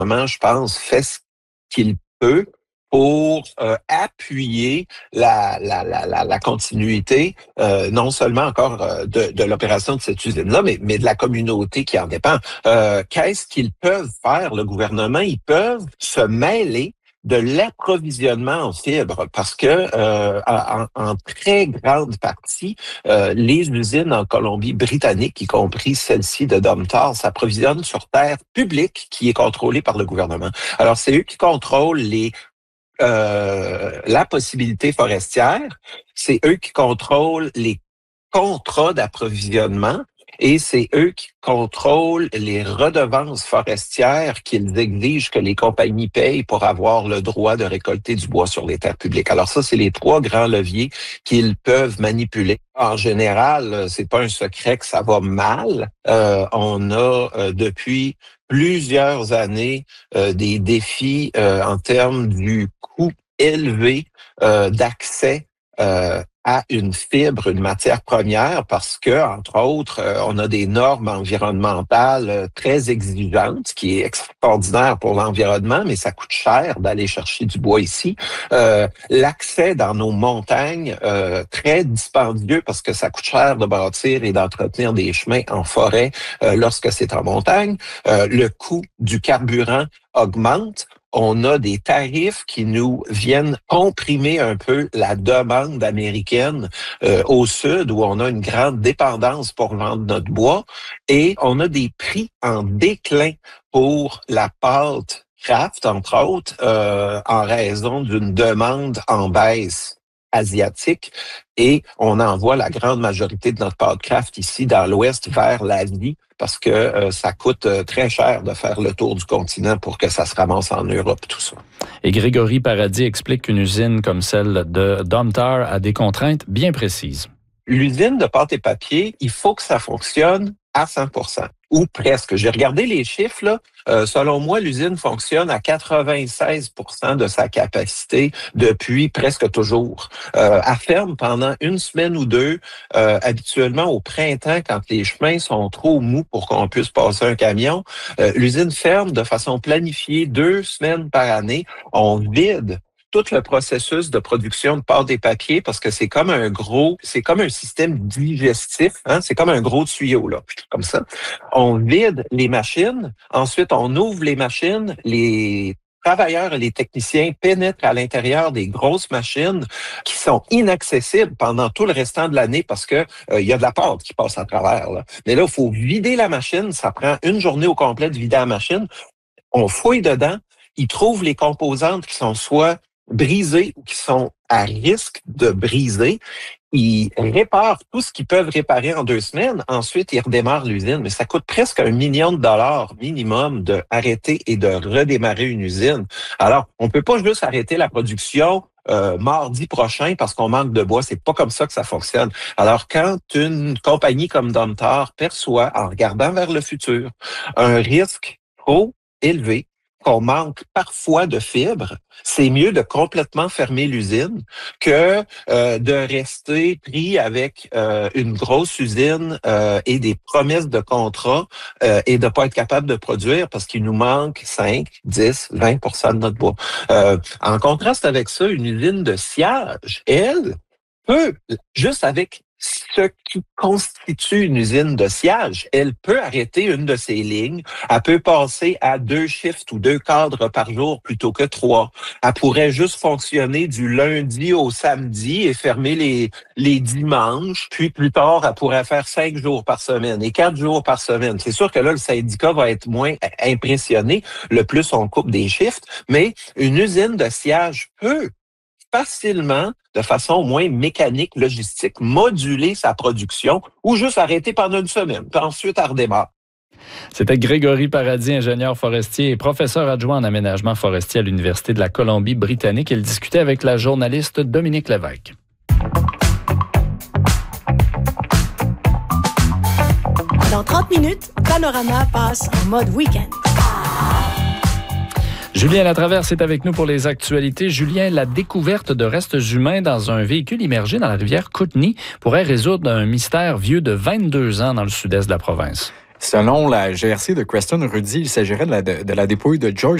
je pense, fait ce qu'il peut pour appuyer la continuité, non seulement encore de l'opération de cette usine-là, mais de la communauté qui en dépend. Qu'est-ce qu'ils peuvent faire, le gouvernement? Ils peuvent se mêler de l'approvisionnement en fibres parce que en très grande partie, les usines en Colombie-Britannique, y compris celle-ci de Domtar, s'approvisionnent sur terre publique qui est contrôlée par le gouvernement. Alors, c'est eux qui contrôlent la possibilité forestière, c'est eux qui contrôlent les contrats d'approvisionnement et c'est eux qui contrôlent les redevances forestières qu'ils exigent que les compagnies payent pour avoir le droit de récolter du bois sur les terres publiques. Alors ça, c'est les trois grands leviers qu'ils peuvent manipuler. En général, c'est pas un secret que ça va mal. On a depuis plusieurs années des défis en termes du coût élevé d'accès à une fibre, une matière première, parce que, entre autres, on a des normes environnementales très exigeantes, ce qui est extraordinaire pour l'environnement, mais ça coûte cher d'aller chercher du bois ici. L'accès dans nos montagnes, très dispendieux, parce que ça coûte cher de bâtir et d'entretenir des chemins en forêt lorsque c'est en montagne. Le coût du carburant augmente. On a des tarifs qui nous viennent comprimer un peu la demande américaine au sud, où on a une grande dépendance pour vendre notre bois, et on a des prix en déclin pour la pâte craft, entre autres, en raison d'une demande en baisse asiatique, et on envoie la grande majorité de notre pâte craft ici dans l'Ouest vers l'Asie parce que ça coûte très cher de faire le tour du continent pour que ça se ramasse en Europe, tout ça. Et Grégory Paradis explique qu'une usine comme celle de Domtar a des contraintes bien précises. L'usine de pâte et papier, il faut que ça fonctionne à 100%, ou presque. J'ai regardé les chiffres, là. Selon moi, l'usine fonctionne à 96% de sa capacité depuis presque toujours. Elle ferme pendant une semaine ou deux, habituellement au printemps, quand les chemins sont trop mous pour qu'on puisse passer un camion. L'usine ferme de façon planifiée 2 semaines par année. On vide tout le processus de production de pâte et papier parce que c'est comme un système digestif, hein? C'est comme un gros tuyau, là, comme ça. On vide les machines, ensuite on ouvre les machines, les travailleurs et les techniciens pénètrent à l'intérieur des grosses machines qui sont inaccessibles pendant tout le restant de l'année parce que il y a de la pâte qui passe à travers, là. Mais là, il faut vider la machine, ça prend une journée au complet de vider la machine. On fouille dedans, ils trouvent les composantes qui sont soit brisées ou qui sont à risque de briser. Ils réparent tout ce qu'ils peuvent réparer en 2 semaines. Ensuite, ils redémarrent l'usine. Mais ça coûte presque $1 million minimum de arrêter et de redémarrer une usine. Alors, on peut pas juste arrêter la production mardi prochain parce qu'on manque de bois. C'est pas comme ça que ça fonctionne. Alors, quand une compagnie comme Domtar perçoit, en regardant vers le futur, un risque trop élevé, qu'on manque parfois de fibres, c'est mieux de complètement fermer l'usine que de rester pris avec une grosse usine et des promesses de contrat et de pas être capable de produire parce qu'il nous manque 5, 10, 20% de notre bois. En contraste avec ça, une usine de sciage, elle, peut, juste avec ce qui constitue une usine de sciage, elle peut arrêter une de ses lignes. Elle peut passer à 2 shifts ou 2 cadres par jour plutôt que 3. Elle pourrait juste fonctionner du lundi au samedi et fermer les dimanches. Puis plus tard, elle pourrait faire 5 jours par semaine et 4 jours par semaine. C'est sûr que là, le syndicat va être moins impressionné. Le plus on coupe des shifts. Mais une usine de sciage peut facilement, de façon moins mécanique, logistique, moduler sa production ou juste arrêter pendant une semaine, puis ensuite elle redémarre. C'était Grégory Paradis, ingénieur forestier et professeur adjoint en aménagement forestier à l'Université de la Colombie-Britannique. Il discutait avec la journaliste Dominique Lévesque. Dans 30 minutes, Panorama passe en mode week-end. Julien Latraverse est avec nous pour les actualités. Julien, la découverte de restes humains dans un véhicule immergé dans la rivière Kootenay pourrait résoudre un mystère vieux de 22 ans dans le sud-est de la province. Selon la GRC de Creston Rudy, il s'agirait de la dépouille de George